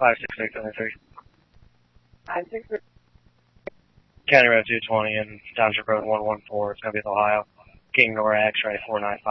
56873. 563. County Road 220 and Township Road 114. It's going to be Ohio. King Nora X-ray 495.